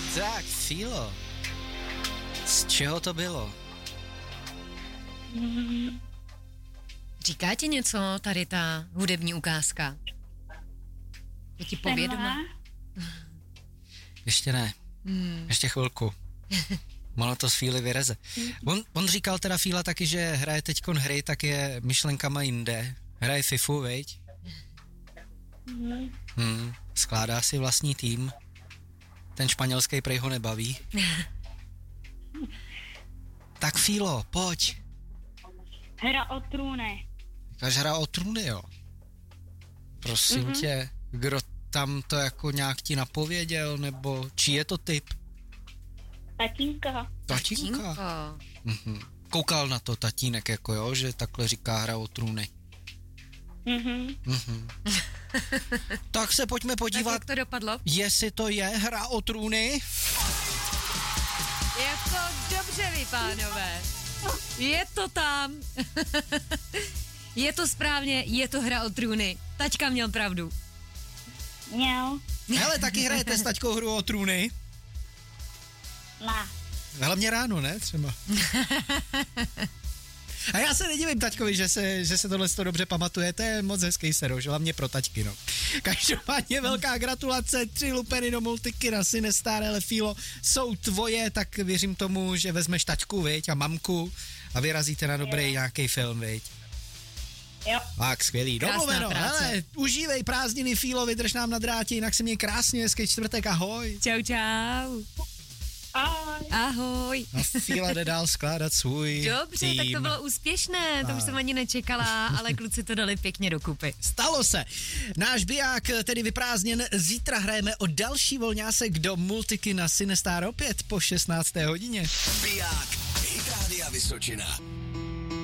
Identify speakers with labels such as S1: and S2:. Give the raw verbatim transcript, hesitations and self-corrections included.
S1: Tak, Fílo. Z čeho to bylo?
S2: Mm.
S3: Říká ti něco tady ta hudební ukázka? Je ti povědomá?
S1: Ještě ne. Hmm. Ještě chvilku. Ono to z Fíly vyreze. On, on říkal teda Fíla taky, že hraje teďkon hry, tak je myšlenkama jinde. Hraje Fifu, viď?
S2: Mm.
S1: Hmm. Skládá si vlastní tým. Ten španělský prej ho nebaví. Tak Fílo, pojď.
S2: Hra o trůny.
S1: Říkáš hra o trůny, jo? Prosím mm-hmm. tě, kdo tam to jako nějak ti napověděl, nebo čí je to typ?
S2: Tatínka.
S1: Tatínka. Mhm. Koukal na to tatínek, jako jo, že takhle říká hra o trůny.
S2: Mhm.
S1: Mhm. Tak se pojďme podívat,
S3: Tak jak to dopadlo?
S1: jestli to je hra o trůny.
S3: Je to dobře, vy pánové. Je to tam. Je to správně, je to hra o trůny. Taťka měl pravdu.
S2: Měl.
S1: Hele, taky hrajete s taťkou hru o trůny?
S2: Ne.
S1: Hlavně ráno, ne? Třeba. A já se nedivím taťkovi, že se, že se tohle to dobře pamatuje, to je moc hezký seroš, hlavně pro taťky, no. Každopádně velká gratulace, tři lupeny do multiky na Sinestar, ale Fílo, jsou tvoje, tak věřím tomu, že vezmeš taťku, viď, a mamku a vyrazíte na dobrý jo. nějaký film, viď.
S2: Jo.
S1: Tak, skvělý, domluveno, hele, užívej prázdniny, Fílo, vydrž nám na drátě, jinak se měj krásně, hezký čtvrtek, ahoj.
S3: Čau, čau.
S2: Ahoj.
S3: Ahoj.
S1: A Fíla jde dál skládat svůj
S3: Dobře,
S1: tým.
S3: tak to bylo úspěšné, to už jsem ani nečekala, ale kluci to dali pěkně dokupy.
S1: Stalo se. Náš biják tedy vyprázdněn, zítra hrajeme o další volňásek do multiky na Sinestar opět po šestnácté hodině.
S4: Biják, Hit Rádia Vysočina.